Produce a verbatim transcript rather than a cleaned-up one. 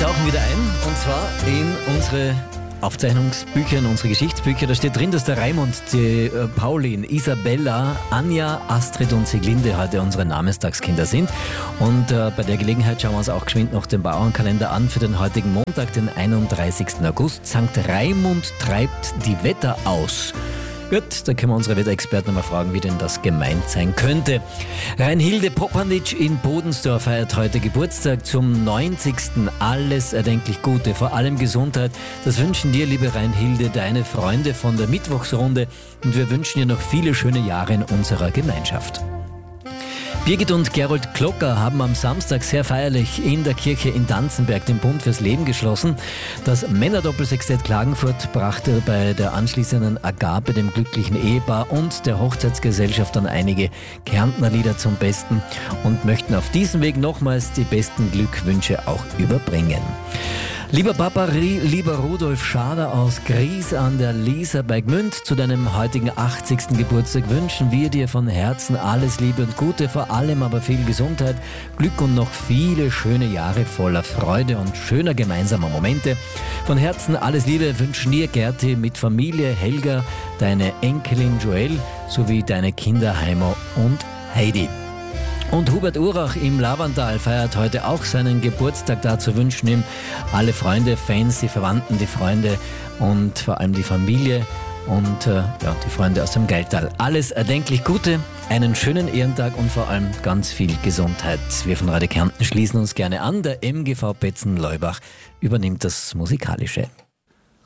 tauchen wieder ein, und zwar in unsere Aufzeichnungsbücher, in unsere Geschichtsbücher. Da steht drin, dass der Raimund, die äh, Pauline, Isabella, Anja, Astrid und Sieglinde heute unsere Namenstagskinder sind. Und äh, bei der Gelegenheit schauen wir uns auch geschwind noch den Bauernkalender an für den heutigen Montag, den einunddreißigsten August. Sankt Raimund treibt die Wetter aus. Gut, da können wir unsere Wetterexperten mal fragen, wie denn das gemeint sein könnte. Reinhilde Popanic in Bodensdorf feiert heute Geburtstag zum neunzigsten Alles erdenklich Gute, vor allem Gesundheit. Das wünschen dir, liebe Reinhilde, deine Freunde von der Mittwochsrunde, und wir wünschen dir noch viele schöne Jahre in unserer Gemeinschaft. Birgit und Gerold Klocker haben am Samstag sehr feierlich in der Kirche in Danzenberg den Bund fürs Leben geschlossen. Das Männerdoppelsextett Klagenfurt brachte bei der anschließenden Agape dem glücklichen Ehepaar und der Hochzeitsgesellschaft dann einige Kärntner Lieder zum Besten und möchten auf diesem Weg nochmals die besten Glückwünsche auch überbringen. Lieber Papa, lieber Rudolf Schader aus Gries an der Lieser bei Gmünd, zu deinem heutigen achtzigsten Geburtstag wünschen wir dir von Herzen alles Liebe und Gute, vor allem aber viel Gesundheit, Glück und noch viele schöne Jahre voller Freude und schöner gemeinsamer Momente. Von Herzen alles Liebe wünschen dir Gerti mit Familie, Helga, deine Enkelin Joelle sowie deine Kinder Heimo und Heidi. Und Hubert Urach im Lavandal feiert heute auch seinen Geburtstag. Dazu wünschen ihm alle Freunde, Fans, die Verwandten, die Freunde und vor allem die Familie und äh, ja, die Freunde aus dem Geiltal. Alles erdenklich Gute, einen schönen Ehrentag und vor allem ganz viel Gesundheit. Wir von Radio Kärnten schließen uns gerne an. Der M G V Petzen-Leubach übernimmt das Musikalische.